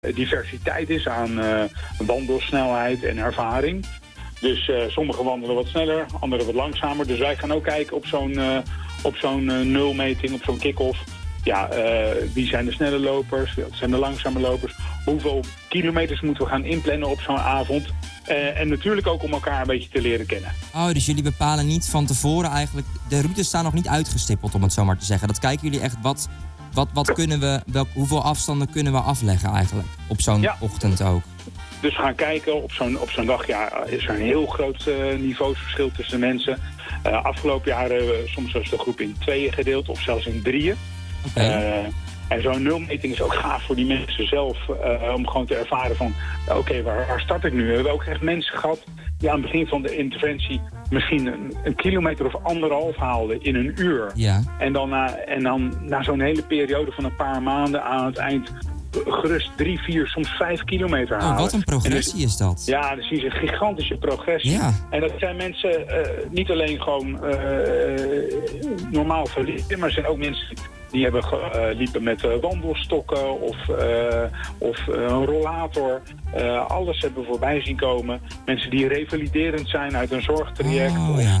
diversiteit is aan wandelsnelheid en ervaring. Dus sommigen wandelen wat sneller, anderen wat langzamer. Dus wij gaan ook kijken op zo'n nulmeting, op zo'n kick-off. Ja, wie zijn de snelle lopers, wat zijn de langzame lopers? Hoeveel kilometers moeten we gaan inplannen op zo'n avond? En natuurlijk ook om elkaar een beetje te leren kennen. Oh, dus jullie bepalen niet van tevoren eigenlijk... De routes staan nog niet uitgestippeld, om het zo maar te zeggen. Dat kijken jullie echt, wat kunnen we... hoeveel afstanden kunnen we afleggen eigenlijk? Op zo'n ochtend ook. Dus we gaan kijken, op zo'n dag is er een heel groot niveausverschil tussen de mensen. Afgelopen jaren soms was de groep in 2 gedeeld of zelfs in 3. Okay. En zo'n nulmeting is ook gaaf voor die mensen zelf. Om gewoon te ervaren van, oké, waar start ik nu? We hebben ook echt mensen gehad die aan het begin van de interventie misschien een kilometer of 1,5 haalden in een uur. Ja. En dan na zo'n hele periode van een paar maanden aan het eind gerust 3, 4, soms 5 kilometer halen. Oh, wat een progressie is dat. Ja, dan zie je een gigantische progressie. Ja. En dat zijn mensen niet alleen gewoon normaal verliezen, maar er zijn ook mensen die hebben liepen met wandelstokken of een rollator. Alles hebben we voorbij zien komen. Mensen die revaliderend zijn uit een zorgtraject.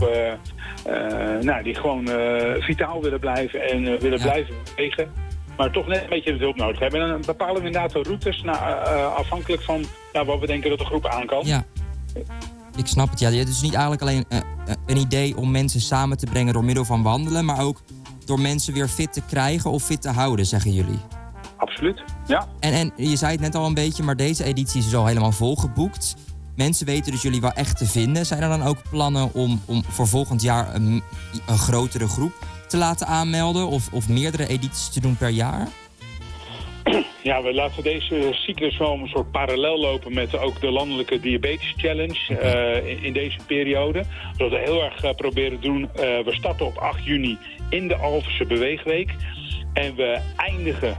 Die gewoon vitaal willen blijven en willen blijven bewegen. Maar toch net een beetje hulp nodig hebben. En dan bepalen we inderdaad de routes afhankelijk van wat we denken dat de groep aan kan. Ja, ik snap het. Ja, het is niet eigenlijk alleen een idee om mensen samen te brengen door middel van wandelen, maar ook door mensen weer fit te krijgen of fit te houden, zeggen jullie. Absoluut, ja. En je zei het net al een beetje, maar deze editie is dus al helemaal volgeboekt. Mensen weten dus jullie wel echt te vinden. Zijn er dan ook plannen om voor volgend jaar een grotere groep te laten aanmelden of meerdere edities te doen per jaar? Ja, we laten deze cyclus wel een soort parallel lopen met ook de landelijke diabetes challenge in deze periode. Dat we heel erg proberen te doen. We starten op 8 juni in de Alphense Beweegweek. En we eindigen,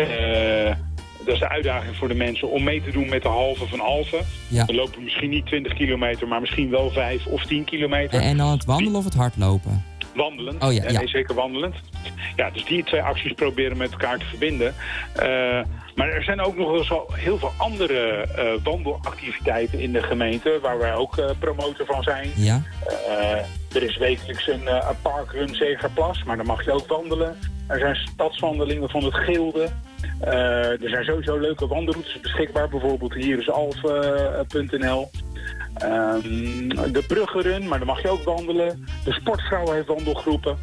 dat is de uitdaging voor de mensen, om mee te doen met de halve van Alphen. Ja. We lopen misschien niet 20 kilometer, maar misschien wel 5 of 10 kilometer. En dan het wandelen of het hardlopen? Wandelend. Oh, ja. Nee, zeker wandelend. Ja, dus die 2 acties proberen met elkaar te verbinden. Maar er zijn ook nog eens wel heel veel andere wandelactiviteiten in de gemeente, waar wij ook promotor van zijn. Ja. Er is wekelijks een parkrun Zegerplas, maar dan mag je ook wandelen. Er zijn stadswandelingen van het Gilde. Er zijn sowieso leuke wandelroutes beschikbaar. Bijvoorbeeld hier is alf.nl. De Bruggerun, maar dan mag je ook wandelen. De Sportvrouw heeft wandelgroepen.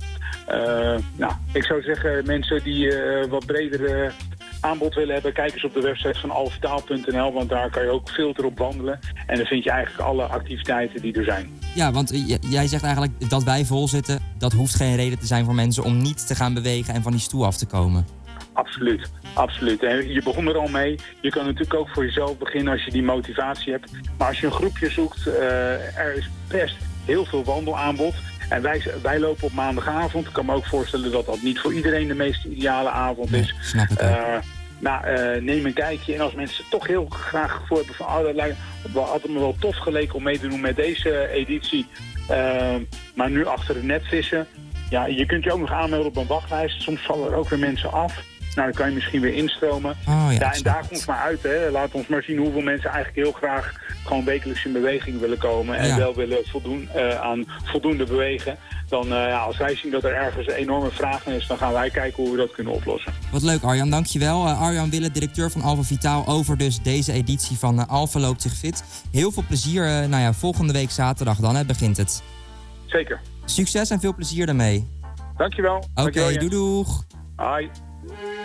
Ik zou zeggen, mensen die wat breder aanbod willen hebben, kijk eens op de website van alvitaal.nl, want daar kan je ook filter op wandelen. En dan vind je eigenlijk alle activiteiten die er zijn. Ja, want jij zegt eigenlijk dat wij vol zitten, dat hoeft geen reden te zijn voor mensen om niet te gaan bewegen en van die stoel af te komen. Absoluut, absoluut. En je begon er al mee. Je kan natuurlijk ook voor jezelf beginnen als je die motivatie hebt. Maar als je een groepje zoekt, er is best heel veel wandelaanbod. En wij lopen op maandagavond. Ik kan me ook voorstellen dat dat niet voor iedereen de meest ideale avond is. Nee, snap ik ook. Neem een kijkje. En als mensen toch heel graag gevoel hebben van, had het me wel tof geleken om mee te doen met deze editie. Maar nu achter het net vissen. Ja, je kunt je ook nog aanmelden op een wachtlijst. Soms vallen er ook weer mensen af. Nou, dan kan je misschien weer instromen. En daar komt het maar uit. Hè. Laat ons maar zien hoeveel mensen eigenlijk heel graag gewoon wekelijks in beweging willen komen. En wel willen voldoen aan voldoende bewegen. Dan, als wij zien dat er ergens een enorme vraag is, dan gaan wij kijken hoe we dat kunnen oplossen. Wat leuk, Arjan. Dankjewel. Arjan Wille, directeur van Alpha Vitaal, over dus deze editie van Alpha Loopt Zich Fit. Heel veel plezier. Volgende week zaterdag dan begint het. Zeker. Succes en veel plezier daarmee. Dankjewel. Oké, doei doeg. Hoi.